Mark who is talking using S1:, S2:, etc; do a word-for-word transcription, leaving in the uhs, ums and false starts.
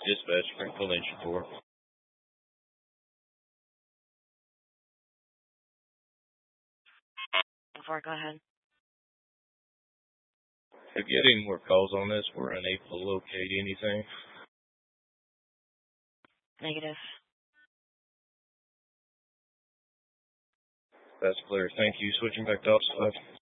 S1: Dispatch, Springfield Nation four.
S2: Before, go ahead.
S1: Have you had any more calls on this? We're unable to locate anything.
S2: Negative.
S1: That's clear. Thank you. Switching back to office five.